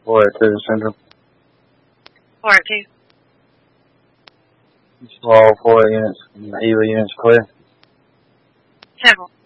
482 Central. 402. All 4 units, EVA units clear. Several.